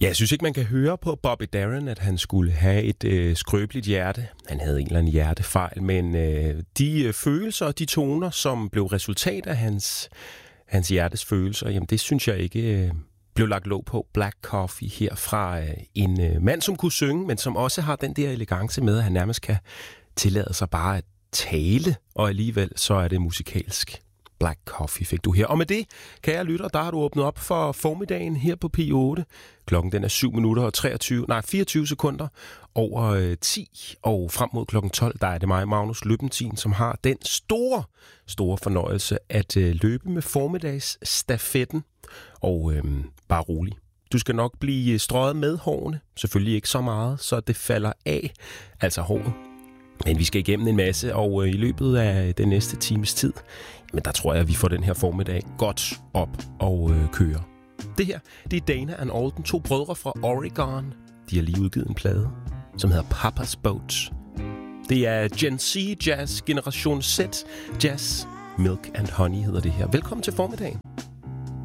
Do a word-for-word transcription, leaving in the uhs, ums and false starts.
Ja, jeg synes ikke, man kan høre på Bobby Darin, at han skulle have et øh, skrøbeligt hjerte. Han havde en eller anden hjertefejl, men øh, de øh, følelser og de toner, som blev resultat af hans, hans hjertes følelser, jamen det synes jeg ikke øh, blev lagt låg på. Black Coffee her fra øh, en øh, mand, som kunne synge, men som også har den der elegance med, at han nærmest kan tillade sig bare at tale, og alligevel så er det musikalsk. Black Coffee fik du her. Og med det, kære lytter, der har du åbnet op for formiddagen her på P otte. Klokken den er syv minutter og treogtyve, nej, fireogtyve sekunder over øh, ti. Og frem mod klokken tolv, der er det mig, Magnus Løbentin, som har den store, store fornøjelse at øh, løbe med formiddagsstafetten. Og øh, bare rolig. Du skal nok blive strøget med hårene. Selvfølgelig ikke så meget, så det falder af. Altså håret. Men vi skal igennem en masse, og øh, i løbet af den næste times tid, men der tror jeg, at vi får den her formiddag godt op og øh, køre. Det her, det er Dana and Alden, to brødre fra Oregon. De har lige udgivet en plade, som hedder Papa's Boat. Det er Gen Z Jazz, Generation Z Jazz. Milk and Honey hedder det her. Velkommen til formiddagen.